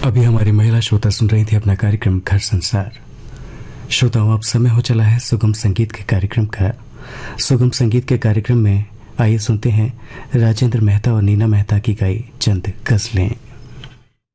अभी हमारी महिला श्रोता सुन रही थी अपना कार्यक्रम घर संसार। श्रोताओं, अब समय हो चला है सुगम संगीत के कार्यक्रम का। सुगम संगीत के कार्यक्रम में आइए सुनते हैं राजेंद्र मेहता और नीना मेहता की गाई चंद गजलें।